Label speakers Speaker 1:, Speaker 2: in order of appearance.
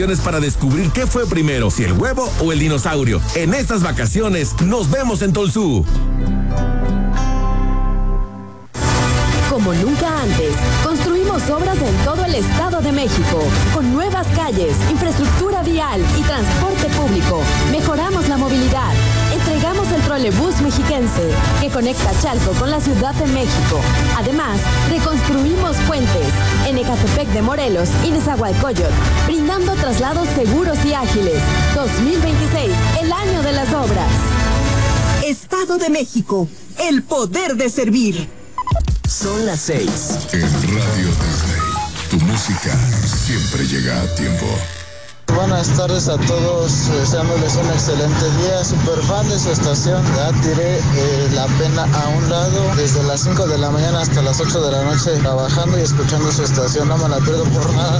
Speaker 1: Para descubrir qué fue primero, si el huevo o el dinosaurio. En estas vacaciones, nos vemos en Tolsú.
Speaker 2: Como nunca antes, construimos obras en todo el Estado de México, con nuevas calles, infraestructura vial y transporte público. Mejoramos la movilidad. Entregamos el trolebús mexiquense, que conecta Chalco con la Ciudad de México. Además, reconstruimos puentes en Ecatepec de Morelos y Nezahualcóyotl, brindando traslados seguros y ágiles. 2026, el año de las obras.
Speaker 3: Estado de México, el poder de servir.
Speaker 4: Son las 6.
Speaker 5: En Radio Disney, tu música siempre llega a tiempo.
Speaker 6: Buenas tardes a todos, deseándoles un excelente día. Super fan de su estación, ya tiré la pena a un lado desde las 5 de la mañana hasta las 8 de la noche trabajando y escuchando su estación. No me la pierdo por nada.